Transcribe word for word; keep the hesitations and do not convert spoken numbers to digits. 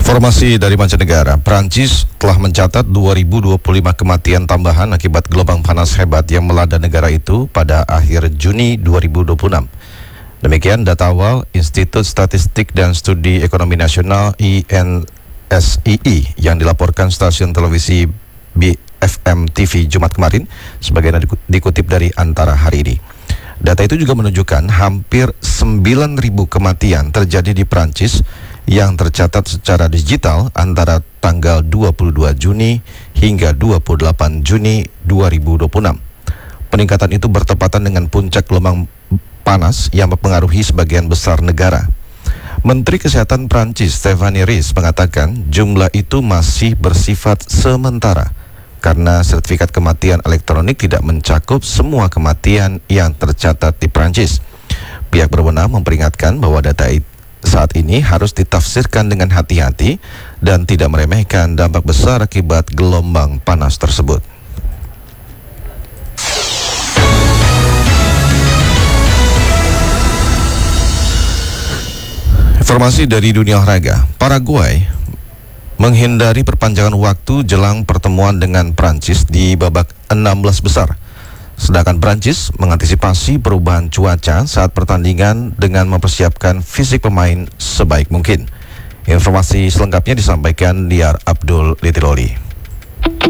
Informasi dari mancanegara, Prancis telah mencatat dua ribu dua puluh lima kematian tambahan akibat gelombang panas hebat yang melanda negara itu pada akhir Juni dua ribu dua puluh enam. Demikian data awal Institut Statistik dan Studi Ekonomi Nasional I N S I I yang dilaporkan stasiun televisi B F M T V Jumat kemarin, sebagaimana dikutip dari Antara hari ini. Data itu juga menunjukkan hampir sembilan ribu kematian terjadi di Prancis yang tercatat secara digital antara tanggal dua puluh dua Juni hingga dua puluh delapan Juni dua ribu dua puluh enam. Peningkatan itu bertepatan dengan puncak gelombang panas yang mempengaruhi sebagian besar negara. Menteri Kesehatan Prancis Stéphanie Risse mengatakan jumlah itu masih bersifat sementara karena sertifikat kematian elektronik tidak mencakup semua kematian yang tercatat di Prancis. Pihak berwenang memperingatkan bahwa data itu saat ini harus ditafsirkan dengan hati-hati dan tidak meremehkan dampak besar akibat gelombang panas tersebut. Informasi dari dunia olahraga, Paraguay menghindari perpanjangan waktu jelang pertemuan dengan Prancis di babak enam belas besar. Sedangkan Prancis mengantisipasi perubahan cuaca saat pertandingan dengan mempersiapkan fisik pemain sebaik mungkin. Informasi selengkapnya disampaikan Diar Abdul Litiroli.